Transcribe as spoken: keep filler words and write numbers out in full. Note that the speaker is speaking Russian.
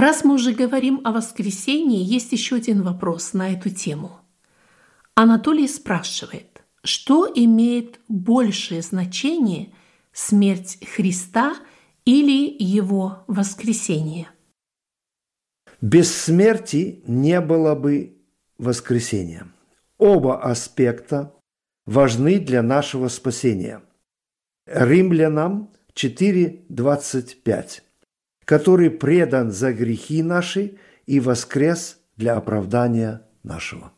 Раз мы уже говорим о воскресении, есть еще один вопрос на эту тему. Анатолий спрашивает, что имеет большее значение – смерть Христа или Его воскресение? Без смерти не было бы воскресения. Оба аспекта важны для нашего спасения. Римлянам четыре двадцать пять, который предан за грехи наши и воскрес для оправдания нашего.